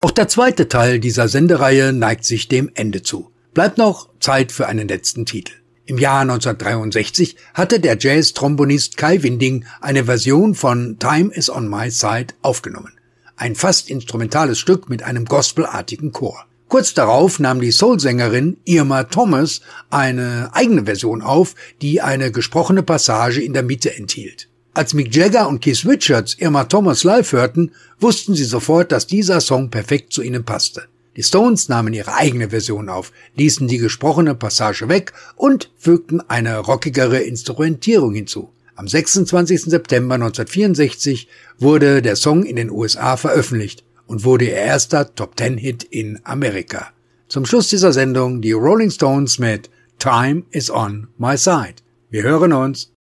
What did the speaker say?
Auch der zweite Teil dieser Sendereihe neigt sich dem Ende zu. Bleibt noch Zeit für einen letzten Titel. Im Jahr 1963 hatte der Jazz-Trombonist Kai Winding eine Version von Time is on my side aufgenommen. Ein fast instrumentales Stück mit einem gospelartigen Chor. Kurz darauf nahm die Soul-Sängerin Irma Thomas eine eigene Version auf, die eine gesprochene Passage in der Mitte enthielt. Als Mick Jagger und Keith Richards Irma Thomas live hörten, wussten sie sofort, dass dieser Song perfekt zu ihnen passte. Die Stones nahmen ihre eigene Version auf, ließen die gesprochene Passage weg und fügten eine rockigere Instrumentierung hinzu. Am 26. September 1964 wurde der Song in den USA veröffentlicht und wurde ihr erster Top-10-Hit in Amerika. Zum Schluss dieser Sendung die Rolling Stones mit Time is on my side. Wir hören uns.